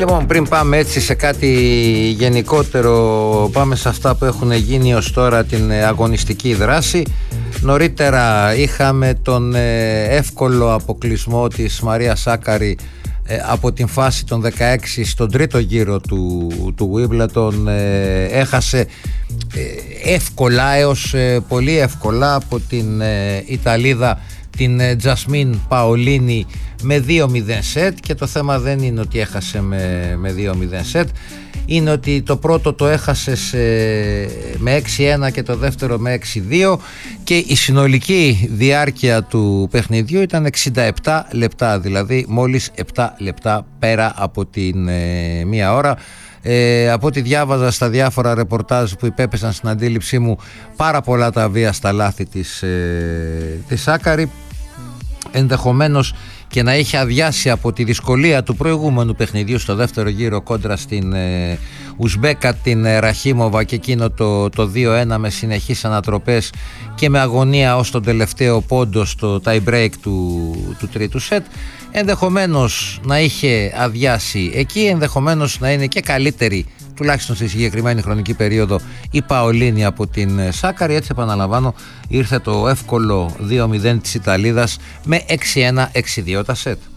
Λοιπόν, πριν πάμε έτσι σε κάτι γενικότερο, πάμε σε αυτά που έχουν γίνει ως τώρα την αγωνιστική δράση. Νωρίτερα είχαμε τον εύκολο αποκλεισμό της Μαρία Σάκαρη από την φάση των 16 στον τρίτο γύρο του Wimbledon. Έχασε εύκολα έως πολύ εύκολα από την Ιταλίδα την Τζασμίν Παολίνι με 2-0 σετ, και το θέμα δεν είναι ότι έχασε με 2-0 σετ, είναι ότι το πρώτο το έχασε με 6-1 και το δεύτερο με 6-2, και η συνολική διάρκεια του παιχνιδιού ήταν 67 λεπτά, δηλαδή μόλις 7 λεπτά πέρα από την μία ώρα. Από ό,τι διάβαζα στα διάφορα ρεπορτάζ που υπέπεσαν στην αντίληψή μου, πάρα πολλά τα αβίαστα λάθη της Σάκαρη, ενδεχομένως και να είχε αδειάσει από τη δυσκολία του προηγούμενου παιχνιδιού στο δεύτερο γύρο κόντρα στην Ουσμπέκα την Ραχίμοβα, και εκείνο το 2-1 με συνεχείς ανατροπές και με αγωνία ως τον τελευταίο πόντο στο tie break του τρίτου σετ. Ενδεχομένως να είχε αδειάσει εκεί, ενδεχομένως να είναι και καλύτερη, τουλάχιστον στη συγκεκριμένη χρονική περίοδο, η Παολίνη από την Σάκαρη. Έτσι, επαναλαμβάνω, ήρθε το εύκολο 2-0 της Ιταλίδας με 6-1, 6-2 τα σετ.